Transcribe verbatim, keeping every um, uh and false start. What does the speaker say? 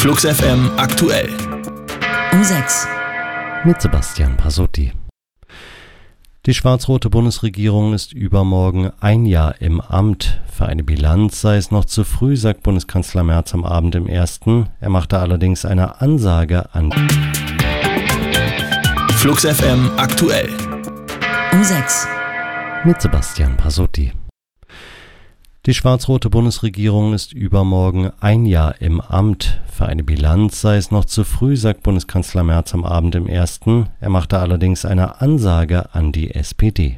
Flux F M aktuell. Um sechs. Mit Sebastian Pasotti. Die schwarz-rote Bundesregierung ist übermorgen ein Jahr im Amt. Für eine Bilanz sei es noch zu früh, sagt Bundeskanzler Merz am Abend im Ersten. Er machte allerdings eine Ansage an. Flux F M aktuell. Um sechs. Mit Sebastian Pasotti. Die schwarz-rote Bundesregierung ist übermorgen ein Jahr im Amt. Für eine Bilanz sei es noch zu früh, sagt Bundeskanzler Merz am Abend im Ersten. Er machte allerdings eine Ansage an die S P D.